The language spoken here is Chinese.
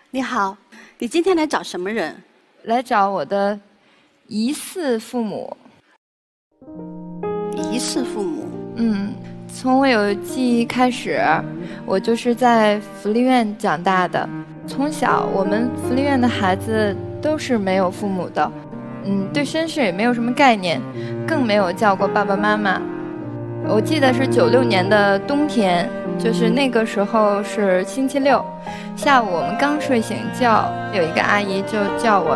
你好，你今天来找什么人？ 来找我的疑似父母。 疑似父母？ 从我有记忆开始，我就是在福利院长大的。从小，我们福利院的孩子都是没有父母的，对身世也没有什么概念，更没有叫过爸爸妈妈。我记得是96年的冬天，就是那个时候是星期六，下午我们刚睡醒觉，有一个阿姨就叫我